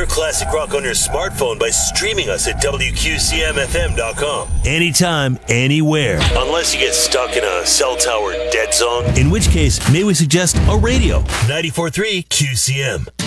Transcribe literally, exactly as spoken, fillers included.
Hear classic rock on your smartphone by streaming us at W Q C M F M dot com. Anytime, anywhere. Unless you get stuck in a cell tower dead zone. In which case, may we suggest a radio. ninety-four point three Q C M.